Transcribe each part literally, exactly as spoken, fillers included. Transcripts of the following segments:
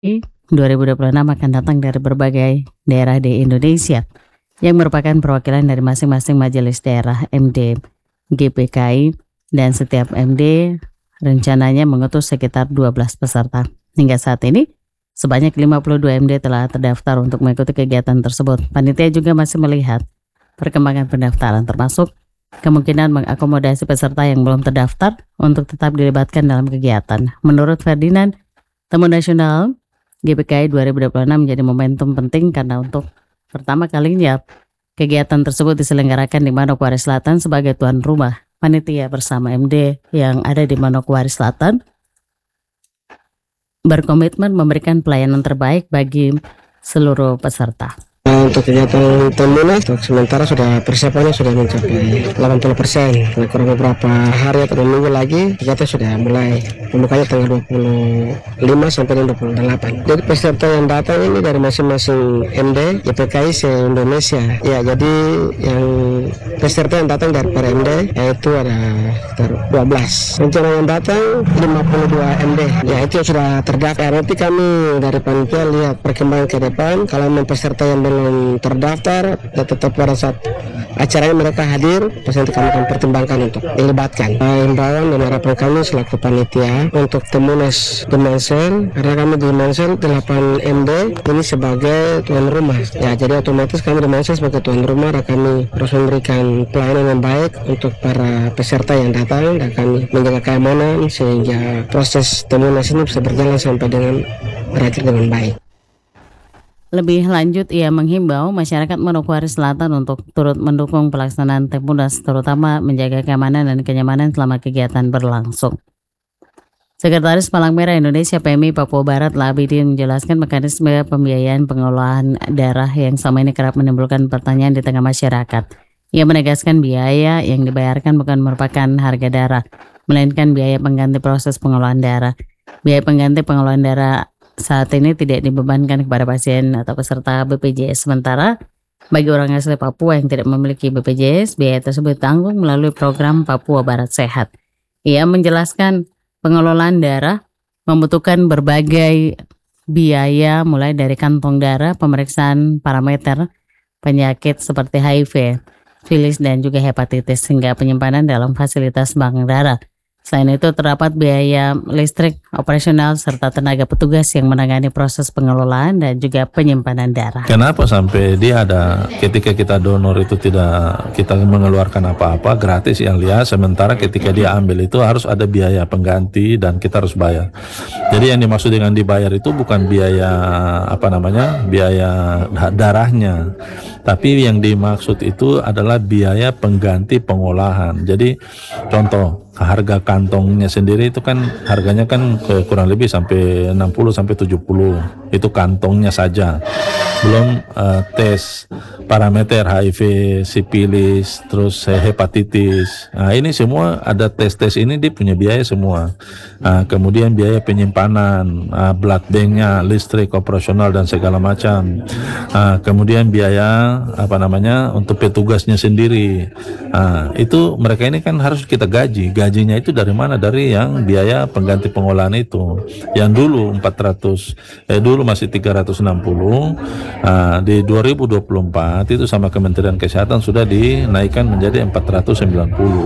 dua ribu dua puluh enam akan datang dari berbagai daerah di Indonesia yang merupakan perwakilan dari masing-masing majelis daerah M D G P K I, dan setiap M D rencananya mengutus sekitar dua belas peserta. Hingga saat ini sebanyak lima puluh dua M D telah terdaftar untuk mengikuti kegiatan tersebut. Panitia juga masih melihat perkembangan pendaftaran, termasuk kemungkinan mengakomodasi peserta yang belum terdaftar untuk tetap dilibatkan dalam kegiatan. Menurut Ferdinand, Temu Nasional G P K I dua ribu dua puluh enam menjadi momentum penting karena untuk pertama kalinya kegiatan tersebut diselenggarakan di Manokwari Selatan sebagai tuan rumah. Panitia bersama M D yang ada di Manokwari Selatan berkomitmen memberikan pelayanan terbaik bagi seluruh peserta. Nah, untuk kegiatan Temunas, untuk sementara sudah persiapannya sudah mencapai delapan puluh persen. Nah, kurang beberapa hari atau minggu lagi kegiatan sudah mulai. Pembukanya tanggal dua puluh lima sampai dua puluh delapan. Jadi peserta yang datang ini dari masing-masing M D G P K I se-Indonesia. Ya, jadi yang peserta yang datang dari per M D yaitu ada sekitar dua belas. Rencana yang datang lima puluh dua M D. Ya, itu yang sudah terdaftar. Nanti kami dari panitia lihat perkembangan ke depan. Kalau memang peserta yang belum terdaftar, ya tetap pada saat acaranya mereka hadir, pasti nanti kami akan pertimbangkan untuk dilibatkan. Himbauan dan harapan kami selaku panitia untuk Temunas di Mansel, karena kami di Mansel delapan M D ini sebagai tuan rumah. Ya, jadi otomatis kami di Mansel sebagai tuan rumah, dan kami harus memberikan pelayanan yang baik untuk para peserta yang datang, dan kami menjaga keamanan sehingga proses Temunas ini bisa berjalan sampai dengan berakhir dengan baik. Lebih lanjut, ia menghimbau masyarakat Manokwari Selatan untuk turut mendukung pelaksanaan Temunas, terutama menjaga keamanan dan kenyamanan selama kegiatan berlangsung. Sekretaris Palang Merah Indonesia P M I Papua Barat Labidin menjelaskan mekanisme pembiayaan pengolahan darah yang selama ini kerap menimbulkan pertanyaan di tengah masyarakat. Ia menegaskan biaya yang dibayarkan bukan merupakan harga darah, melainkan biaya pengganti proses pengolahan darah. Biaya pengganti pengolahan darah saat ini tidak dibebankan kepada pasien atau peserta B P J S. Sementara bagi orang asli Papua yang tidak memiliki B P J S, biaya tersebut ditanggung melalui program Papua Barat Sehat. Ia menjelaskan pengelolaan darah membutuhkan berbagai biaya, mulai dari kantong darah, pemeriksaan parameter penyakit seperti H I V, filis, dan juga hepatitis, hingga penyimpanan dalam fasilitas bank darah. Selain itu terdapat biaya listrik, operasional, serta tenaga petugas yang menangani proses pengelolaan dan juga penyimpanan darah. Kenapa sampai dia ada ketika kita donor itu tidak kita mengeluarkan apa-apa, gratis yang lihat, sementara ketika dia ambil itu harus ada biaya pengganti dan kita harus bayar. Jadi yang dimaksud dengan dibayar itu bukan biaya apa namanya biaya darahnya, tapi yang dimaksud itu adalah biaya pengganti pengolahan. Jadi contoh, harga kantongnya sendiri itu kan harganya kan kurang lebih sampai enam puluh sampai tujuh puluh, itu kantongnya saja, belum uh, tes parameter H I V, sipilis, terus uh, hepatitis. Nah, ini semua ada tes-tes ini dia punya biaya semua. Nah, kemudian biaya penyimpanan, uh, blood banknya, listrik, operasional, dan segala macam. Nah, kemudian biaya apa namanya untuk petugasnya sendiri. Nah, itu mereka ini kan harus kita gaji. Gajinya itu dari mana? Dari yang biaya pengganti pengolahan itu. Yang dulu empat ratus, eh dulu masih tiga ratus enam puluh. Nah, di dua ribu dua puluh empat itu sama Kementerian Kesehatan sudah dinaikkan menjadi empat ratus sembilan puluh.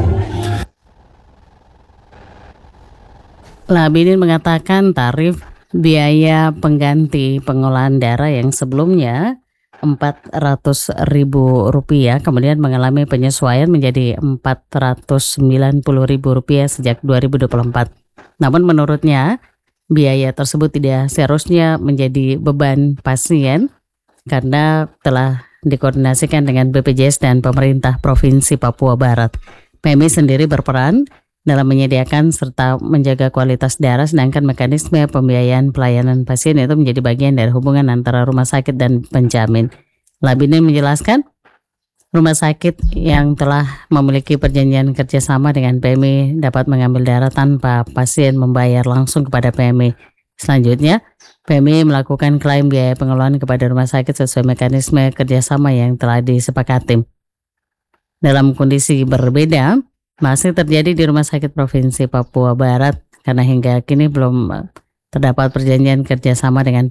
Labidin mengatakan tarif biaya pengganti pengolahan darah yang sebelumnya empat ratus ribu rupiah kemudian mengalami penyesuaian menjadi empat ratus sembilan puluh ribu rupiah sejak dua ribu dua puluh empat. Namun menurutnya biaya tersebut tidak seharusnya menjadi beban pasien karena telah dikoordinasikan dengan B P J S dan pemerintah Provinsi Papua Barat. P M I sendiri berperan dalam menyediakan serta menjaga kualitas darah, sedangkan mekanisme pembiayaan pelayanan pasien itu menjadi bagian dari hubungan antara rumah sakit dan penjamin. Labidin menjelaskan, rumah sakit yang telah memiliki perjanjian kerjasama dengan P M I dapat mengambil darah tanpa pasien membayar langsung kepada P M I. Selanjutnya, P M I melakukan klaim biaya pengelolaan kepada rumah sakit sesuai mekanisme kerjasama yang telah disepakati. Dalam kondisi berbeda, masih terjadi di Rumah Sakit Provinsi Papua Barat karena hingga kini belum terdapat perjanjian kerjasama dengan